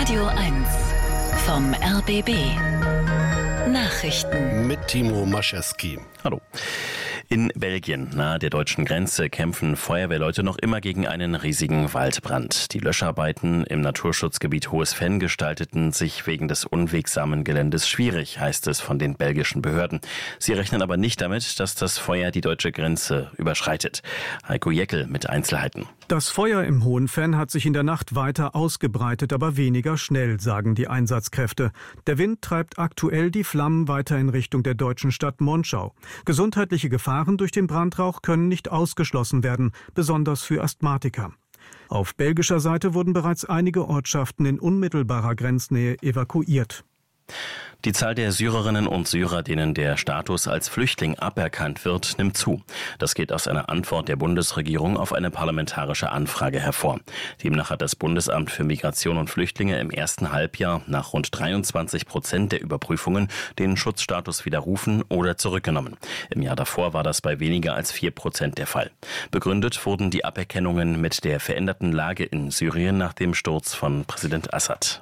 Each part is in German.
Radio 1 vom RBB. Nachrichten mit Timo Maschewski. Hallo. In Belgien, nahe der deutschen Grenze, kämpfen Feuerwehrleute noch immer gegen einen riesigen Waldbrand. Die Löscharbeiten im Naturschutzgebiet Hohes Venn gestalteten sich wegen des unwegsamen Geländes schwierig, heißt es von den belgischen Behörden. Sie rechnen aber nicht damit, dass das Feuer die deutsche Grenze überschreitet. Heiko Jeckel mit Einzelheiten. Das Feuer im Hohen Venn hat sich in der Nacht weiter ausgebreitet, aber weniger schnell, sagen die Einsatzkräfte. Der Wind treibt aktuell die Flammen weiter in Richtung der deutschen Stadt Monschau. Gesundheitliche Gefahren durch den Brandrauch können nicht ausgeschlossen werden, besonders für Asthmatiker. Auf belgischer Seite wurden bereits einige Ortschaften in unmittelbarer Grenznähe evakuiert. Die Zahl der Syrerinnen und Syrer, denen der Status als Flüchtling aberkannt wird, nimmt zu. Das geht aus einer Antwort der Bundesregierung auf eine parlamentarische Anfrage hervor. Demnach hat das Bundesamt für Migration und Flüchtlinge im ersten Halbjahr nach rund 23% der Überprüfungen den Schutzstatus widerrufen oder zurückgenommen. Im Jahr davor war das bei weniger als 4% der Fall. Begründet wurden die Aberkennungen mit der veränderten Lage in Syrien nach dem Sturz von Präsident Assad.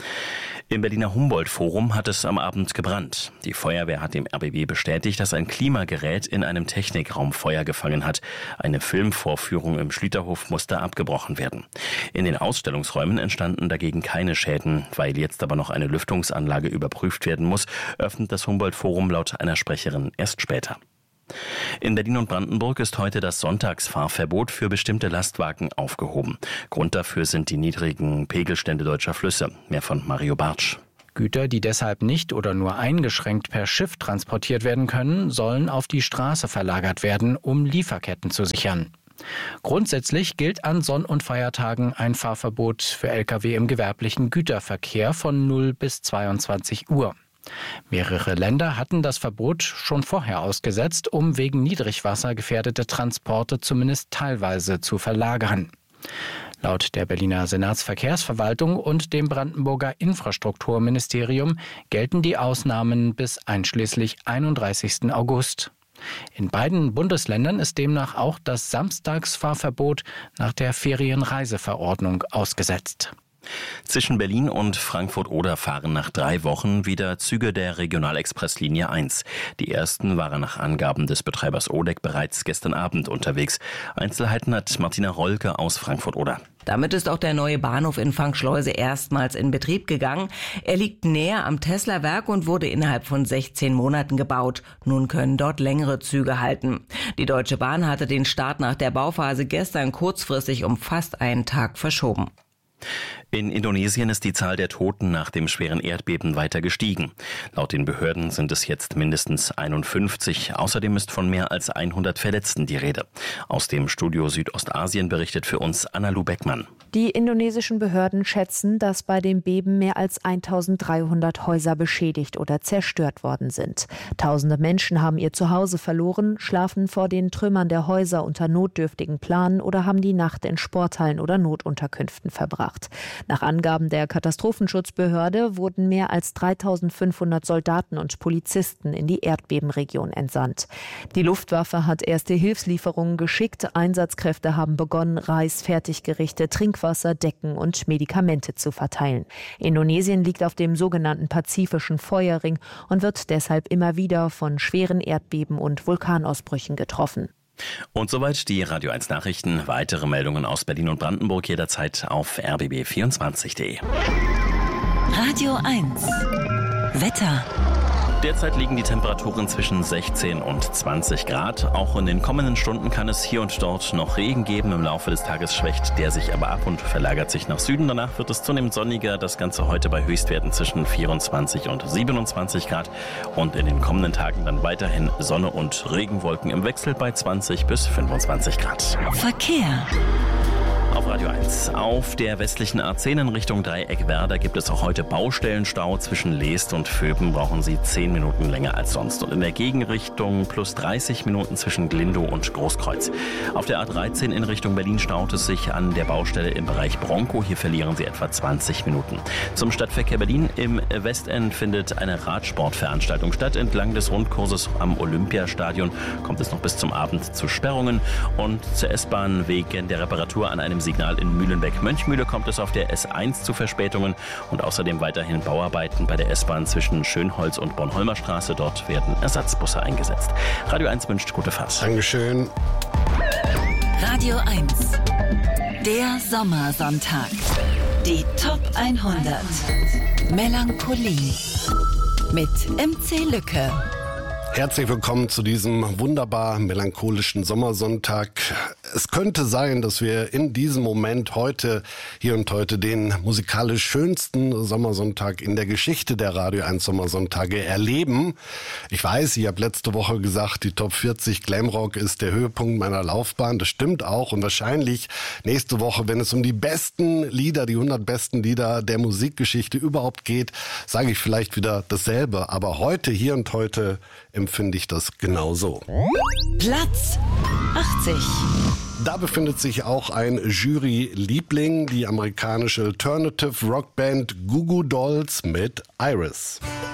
Im Berliner Humboldt-Forum hat es am Abend gebrannt. Die Feuerwehr hat dem RBB bestätigt, dass ein Klimagerät in einem Technikraum Feuer gefangen hat. Eine Filmvorführung im Schlüterhof musste abgebrochen werden. In den Ausstellungsräumen entstanden dagegen keine Schäden. Weil jetzt aber noch eine Lüftungsanlage überprüft werden muss, öffnet das Humboldt-Forum laut einer Sprecherin erst später. In Berlin und Brandenburg ist heute das Sonntagsfahrverbot für bestimmte Lastwagen aufgehoben. Grund dafür sind die niedrigen Pegelstände deutscher Flüsse. Mehr von Mario Bartsch. Güter, die deshalb nicht oder nur eingeschränkt per Schiff transportiert werden können, sollen auf die Straße verlagert werden, um Lieferketten zu sichern. Grundsätzlich gilt an Sonn- und Feiertagen ein Fahrverbot für Lkw im gewerblichen Güterverkehr von 0 bis 22 Uhr. Mehrere Länder hatten das Verbot schon vorher ausgesetzt, um wegen Niedrigwasser gefährdete Transporte zumindest teilweise zu verlagern. Laut der Berliner Senatsverkehrsverwaltung und dem Brandenburger Infrastrukturministerium gelten die Ausnahmen bis einschließlich 31. August. In beiden Bundesländern ist demnach auch das Samstagsfahrverbot nach der Ferienreiseverordnung ausgesetzt. Zwischen Berlin und Frankfurt-Oder fahren nach 3 Wochen wieder Züge der Regionalexpresslinie 1. Die ersten waren nach Angaben des Betreibers ODEC bereits gestern Abend unterwegs. Einzelheiten hat Martina Rolke aus Frankfurt-Oder. Damit ist auch der neue Bahnhof in Frankschleuse erstmals in Betrieb gegangen. Er liegt näher am Tesla-Werk und wurde innerhalb von 16 Monaten gebaut. Nun können dort längere Züge halten. Die Deutsche Bahn hatte den Start nach der Bauphase gestern kurzfristig um fast einen Tag verschoben. In Indonesien ist die Zahl der Toten nach dem schweren Erdbeben weiter gestiegen. Laut den Behörden sind es jetzt mindestens 51. Außerdem ist von mehr als 100 Verletzten die Rede. Aus dem Studio Südostasien berichtet für uns Anna-Lu Beckmann. Die indonesischen Behörden schätzen, dass bei dem Beben mehr als 1300 Häuser beschädigt oder zerstört worden sind. Tausende Menschen haben ihr Zuhause verloren, schlafen vor den Trümmern der Häuser unter notdürftigen Planen oder haben die Nacht in Sporthallen oder Notunterkünften verbracht. Nach Angaben der Katastrophenschutzbehörde wurden mehr als 3500 Soldaten und Polizisten in die Erdbebenregion entsandt. Die Luftwaffe hat erste Hilfslieferungen geschickt. Einsatzkräfte haben begonnen, Reis, Fertiggerichte, Trinkwasser, Decken und Medikamente zu verteilen. Indonesien liegt auf dem sogenannten Pazifischen Feuerring und wird deshalb immer wieder von schweren Erdbeben und Vulkanausbrüchen getroffen. Und soweit die Radio 1 Nachrichten. Weitere Meldungen aus Berlin und Brandenburg jederzeit auf rbb24.de. Radio 1 Wetter. Derzeit liegen die Temperaturen zwischen 16 und 20 Grad. Auch in den kommenden Stunden kann es hier und dort noch Regen geben. Im Laufe des Tages schwächt der sich aber ab und verlagert sich nach Süden. Danach wird es zunehmend sonniger. Das Ganze heute bei Höchstwerten zwischen 24 und 27 Grad. Und in den kommenden Tagen dann weiterhin Sonne und Regenwolken im Wechsel bei 20 bis 25 Grad. Verkehr. Auf Radio 1. Auf der westlichen A10 in Richtung Dreieck Werder gibt es auch heute Baustellenstau. Zwischen Leest und Vöben brauchen Sie 10 Minuten länger als sonst. Und in der Gegenrichtung plus 30 Minuten zwischen Glindow und Großkreuz. Auf der A13 in Richtung Berlin staut es sich an der Baustelle im Bereich Bronkow. Hier verlieren Sie etwa 20 Minuten. Zum Stadtverkehr Berlin. Im Westend findet eine Radsportveranstaltung statt. Entlang des Rundkurses am Olympiastadion kommt es noch bis zum Abend zu Sperrungen. Und zur S-Bahn wegen der Reparatur an einem Signal in Mühlenbeck-Mönchmühle kommt es auf der S1 zu Verspätungen und außerdem weiterhin Bauarbeiten bei der S-Bahn zwischen Schönholz und Bornholmer Straße. Dort werden Ersatzbusse eingesetzt. Radio 1 wünscht gute Fahrt. Dankeschön. Radio 1. Der Sommersonntag. Die Top 100. Melancholie. Mit MC Lücke. Herzlich willkommen zu diesem wunderbar melancholischen Sommersonntag. Es könnte sein, dass wir in diesem Moment heute den musikalisch schönsten Sommersonntag in der Geschichte der Radio 1 Sommersonntage erleben. Ich weiß, ich habe letzte Woche gesagt, die Top 40 Glamrock ist der Höhepunkt meiner Laufbahn. Das stimmt auch und wahrscheinlich nächste Woche, wenn es um die besten Lieder, die 100 besten Lieder der Musikgeschichte überhaupt geht, sage ich vielleicht wieder dasselbe. Aber heute empfinde ich das genauso. Platz 80. Da befindet sich auch ein Jury-Liebling, die amerikanische Alternative Rockband Goo Goo Dolls mit Iris.